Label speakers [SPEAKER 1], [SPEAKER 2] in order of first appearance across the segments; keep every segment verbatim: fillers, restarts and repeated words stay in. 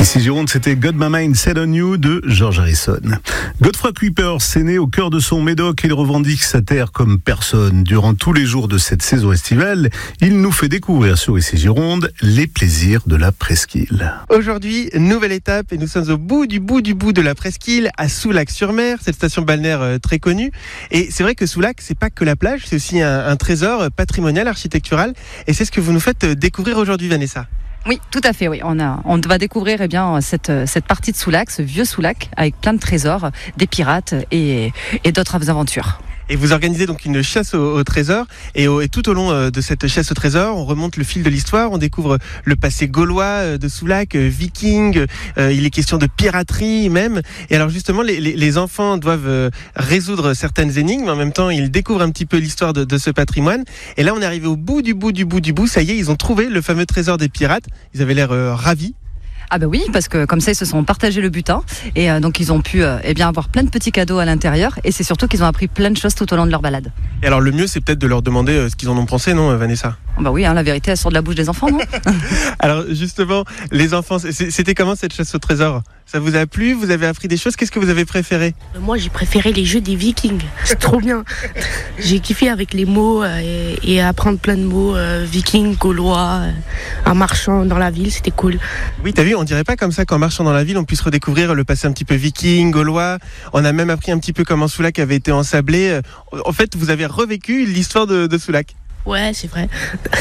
[SPEAKER 1] Ici Gironde, c'était God My Mind Set On You de George Harrison. Godefroy Kuiper s'est né au cœur de son Médoc et il revendique sa terre comme personne. Durant tous les jours de cette saison estivale, il nous fait découvrir sur Ici Gironde les plaisirs de la presqu'île.
[SPEAKER 2] Aujourd'hui, nouvelle étape et nous sommes au bout du bout du bout de la presqu'île à Soulac-sur-Mer, cette station balnéaire très connue. Et c'est vrai que Soulac, c'est pas que la plage, c'est aussi un, un trésor patrimonial, architectural. Et c'est ce que vous nous faites découvrir aujourd'hui, Vanessa.
[SPEAKER 3] Oui, tout à fait. Oui, on a, on va découvrir eh bien cette cette partie de Soulac, ce vieux Soulac, avec plein de trésors, des pirates et et d'autres aventures.
[SPEAKER 2] Et vous organisez donc une chasse au, au trésor et, au, et tout au long de cette chasse au trésor, on remonte le fil de l'histoire, on découvre le passé gaulois de Soulac, viking, euh, il est question de piraterie même. Et alors justement, les, les, les enfants doivent résoudre certaines énigmes, en même temps ils découvrent un petit peu l'histoire de, de ce patrimoine. Et là on est arrivé au bout du bout du bout du bout, ça y est, ils ont trouvé le fameux trésor des pirates, ils avaient l'air euh, ravis.
[SPEAKER 3] Ah bah oui, parce que comme ça ils se sont partagés le butin et euh, donc ils ont pu euh, eh bien avoir plein de petits cadeaux à l'intérieur et c'est surtout qu'ils ont appris plein de choses tout au long de leur balade.
[SPEAKER 2] Et alors le mieux c'est peut-être de leur demander euh, ce qu'ils en ont pensé, non Vanessa?
[SPEAKER 3] Bah oui, hein, la vérité elle sort de la bouche des enfants, non?
[SPEAKER 2] Alors justement, les enfants, c'était comment cette chasse au trésor? Ça vous a plu? Vous avez appris des choses? Qu'est-ce que vous avez préféré?
[SPEAKER 4] Moi j'ai préféré les jeux des vikings, c'est trop bien. J'ai kiffé avec les mots et, et apprendre plein de mots, euh, vikings, gaulois, euh, en marchant dans la ville, c'était cool.
[SPEAKER 2] Oui, t'as vu, on dirait pas comme ça qu'en marchant dans la ville on puisse redécouvrir le passé un petit peu viking, gaulois. On a même appris un petit peu comment Soulac avait été ensablé. En fait, vous avez revécu l'histoire de, de Soulac.
[SPEAKER 4] Ouais, c'est vrai.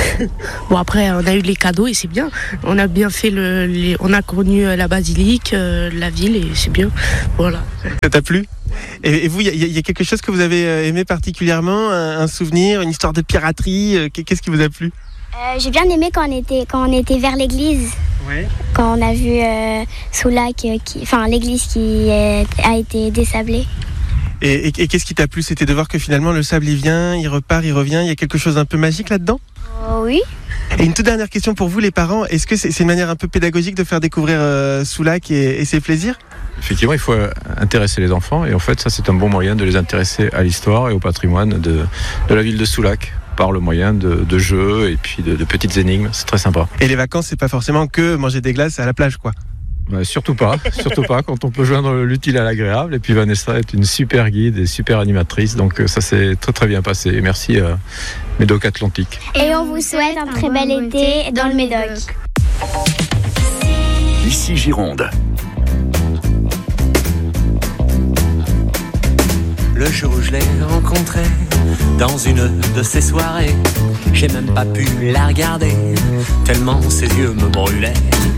[SPEAKER 4] Bon après, on a eu les cadeaux et c'est bien. On a bien fait le, les, on a connu la basilique, euh, la ville et c'est bien. Voilà.
[SPEAKER 2] Ça t'a plu? Et, et vous, il y, y a quelque chose que vous avez aimé particulièrement, un, un souvenir, une histoire de piraterie? Qu'est-ce qui vous a plu?
[SPEAKER 5] Euh, j'ai bien aimé quand on était quand on était vers l'église.
[SPEAKER 2] Ouais.
[SPEAKER 5] Quand on a vu euh, Soulac, euh, qui, enfin l'église qui euh, a été désablée.
[SPEAKER 2] Et, et, et qu'est-ce qui t'a plu? C'était de voir que finalement le sable il vient, il repart, il revient. Il y a quelque chose d'un peu magique là-dedans?
[SPEAKER 5] Oh, oui.
[SPEAKER 2] Et une toute dernière question pour vous les parents. Est-ce que c'est, c'est une manière un peu pédagogique de faire découvrir euh, Soulac et, et ses plaisirs?
[SPEAKER 6] Effectivement, il faut intéresser les enfants et en fait ça c'est un bon moyen de les intéresser à l'histoire et au patrimoine de, de la ville de Soulac par le moyen de, de jeux et puis de, de petites énigmes. C'est très sympa.
[SPEAKER 2] Et les vacances, c'est pas forcément que manger des glaces à la plage, quoi.
[SPEAKER 6] Bah, surtout pas, surtout pas, quand on peut joindre l'utile à l'agréable. Et puis Vanessa est une super guide et super animatrice, donc ça s'est très très bien passé. Et merci euh, Médoc Atlantique.
[SPEAKER 5] Et on vous souhaite un très bel été dans le Médoc.
[SPEAKER 7] Ici Gironde.
[SPEAKER 8] Le jour où je l'ai rencontrée dans une de ces soirées, j'ai même pas pu la regarder, tellement ses yeux me brûlaient.